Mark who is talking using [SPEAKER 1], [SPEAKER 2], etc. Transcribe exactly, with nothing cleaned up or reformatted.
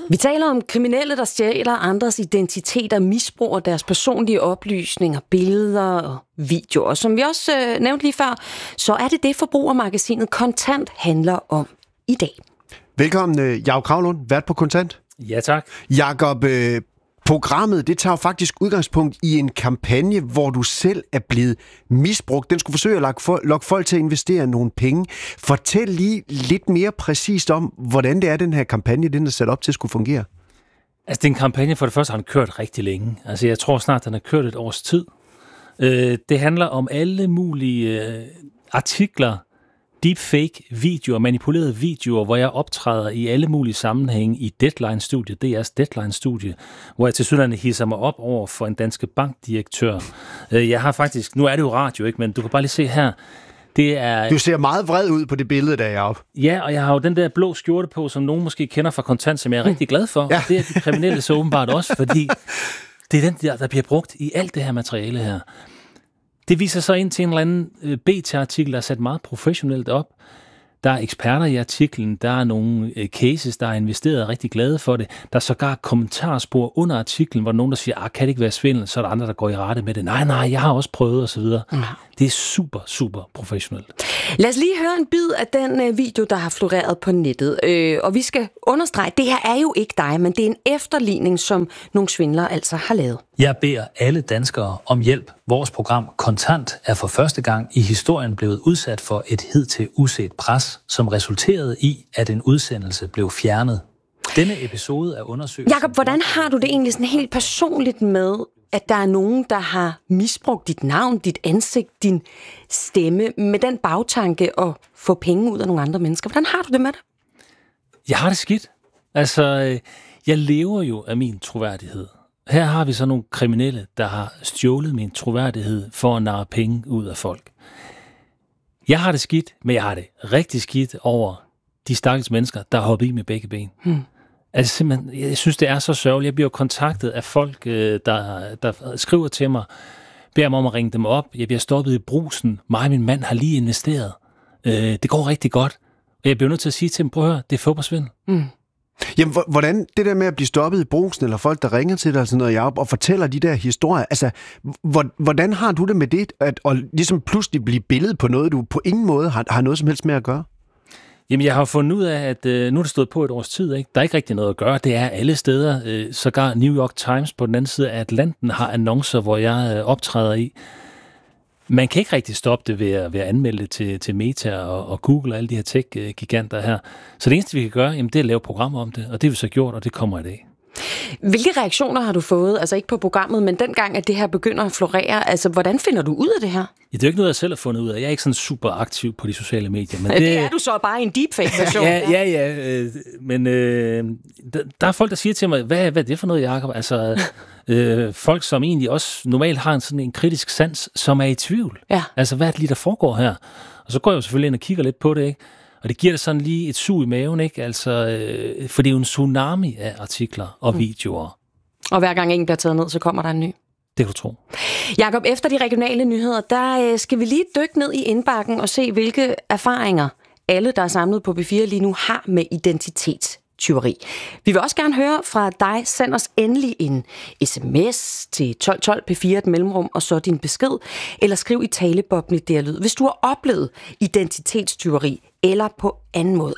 [SPEAKER 1] Vi taler om kriminelle, der stjæler andres identiteter, misbruger deres personlige oplysninger, billeder og videoer. Som vi også øh, nævnte lige før, så er det det, Forbrugermagasinet Kontant handler om i dag.
[SPEAKER 2] Velkommen, Jakob Kravlund, vært på Kontant.
[SPEAKER 3] Ja, tak.
[SPEAKER 2] Jakob, øh, programmet det tager jo faktisk udgangspunkt i en kampagne, hvor du selv er blevet misbrugt. Den skulle forsøge at lokke folk, lokke folk til at investere nogle penge. Fortæl lige lidt mere præcist om, hvordan det er, den her kampagne, den er sat op til at skulle fungere.
[SPEAKER 3] Altså, det er en kampagne, for det første har den kørt rigtig længe. Altså, jeg tror snart, den har kørt et års tid. Øh, det handler om alle mulige øh, artikler, deepfake videoer, manipulerede videoer, hvor jeg optræder i alle mulige sammenhænge i Deadline-studiet, D R's Deadline-studie, hvor jeg tilsyneladende hisser mig op over for en Danske Bank-direktør. Jeg har faktisk, nu er det jo radio, ikke, men du kan bare lige se her, det er...
[SPEAKER 2] Du ser meget vred ud på det billede, der er oppe.
[SPEAKER 3] Ja, og jeg har jo den der blå skjorte på, som nogen måske kender fra Kontant, som jeg er rigtig glad for. Ja. Og det er de kriminelle så åbenbart også, fordi det er den der, der bliver brugt i alt det her materiale her. Det viser så ind til en eller anden B T-artikel, der er sat meget professionelt op. Der er eksperter i artiklen, der er nogle cases, der er investeret og er rigtig glade for det. Der er sågar kommentarspor under artiklen, hvor nogen der siger, ah, kan det ikke være svindel? Så er der andre, der går i rette med det. Nej, nej, jeg har også prøvet og så videre. Mm. Det er super, super professionelt.
[SPEAKER 1] Lad os lige høre en bid af den video, der har floreret på nettet. Øh, og vi skal understrege, det her er jo ikke dig, men det er en efterligning, som nogle svindlere altså har lavet.
[SPEAKER 4] Jeg beder alle danskere om hjælp. Vores program Kontant er for første gang i historien blevet udsat for et hidtil uset pres, som resulterede i, at en udsendelse blev fjernet. Denne episode er undersøgt...
[SPEAKER 1] Jakob, hvordan har du det egentlig sådan helt personligt med, at der er nogen, der har misbrugt dit navn, dit ansigt, din stemme, med den bagtanke at få penge ud af nogle andre mennesker? Hvordan har du det med det?
[SPEAKER 3] Jeg har det skidt. Altså, jeg lever jo af min troværdighed. Her har vi så nogle kriminelle, der har stjålet min troværdighed for at narre penge ud af folk. Jeg har det skidt, men jeg har det rigtig skidt over de stakkels mennesker, der har hoppet i med begge ben. Hmm. Altså simpelthen, jeg synes, det er så sørgeligt. Jeg bliver kontaktet af folk, der, der skriver til mig, beder mig om at ringe dem op. Jeg bliver stoppet i Brugsen. Mig og min mand har lige investeret. Det går rigtig godt. Og jeg bliver nødt til at sige til dem, prøv at høre, det er fodboldsvindel. Hmm.
[SPEAKER 2] Jamen, hvordan det der med at blive stoppet i Brugsen, eller folk, der ringer til dig og sådan noget, Jacob, og fortæller de der historier, altså, hvordan har du det med det, at, at ligesom pludselig blive billedet på noget, du på ingen måde har, har noget som helst med at gøre?
[SPEAKER 3] Jamen, jeg har fundet ud af, at øh, nu er det stået på et års tid, ikke? Der er ikke rigtig noget at gøre. Det er alle steder. Øh, sågar New York Times på den anden side af Atlanten har annoncer, hvor jeg øh, optræder i. Man kan ikke rigtig stoppe det ved at, ved at anmelde det til, til Meta og, og Google og alle de her tech-giganter her. Så det eneste, vi kan gøre, jamen, det er at lave programmer om det, og det har vi så gjort, og det kommer i dag.
[SPEAKER 1] Hvilke reaktioner har du fået, altså ikke på programmet, men dengang, at det her begynder at florere, altså hvordan finder du ud af det her?
[SPEAKER 3] Ja, det er jo ikke noget, jeg selv har fundet ud af. Jeg er ikke sådan super aktiv på de sociale medier. Men
[SPEAKER 1] det, det er du så bare en deepfake-version.
[SPEAKER 3] ja, ja, ja, øh, men øh, der, der er folk, der siger til mig, hvad, hvad er det for noget, Jacob? Altså, øh, folk, som egentlig også normalt har en sådan en kritisk sans, som er i tvivl. Ja. Altså, hvad er det lige, der foregår her? Og så går jeg jo selvfølgelig ind og kigger lidt på det, ikke? Og det giver det sådan lige et sug i maven, ikke? Altså, øh, for det er jo en tsunami af artikler og videoer.
[SPEAKER 1] Og hver gang en bliver taget ned, så kommer der en ny.
[SPEAKER 3] Det kan du tro.
[SPEAKER 1] Jakob, efter de regionale nyheder, der øh, skal vi lige dykke ned i indbakken og se, hvilke erfaringer alle, der er samlet på B fire lige nu, har med identitetstyveri. Vi vil også gerne høre fra dig. Send os endelig en sms til tolv tolv P fire, et mellemrum, og så din besked. Eller skriv i taleboblen i D R Lyd, hvis du har oplevet identitetstyveri eller på anden måde